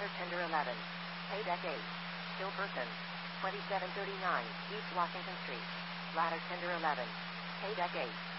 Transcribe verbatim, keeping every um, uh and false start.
Ladder Tender eleven. Pay Deck eight. Still Person. twenty-seven thirty-nine East Washington Street. Ladder Tender eleven. Pay Deck eight.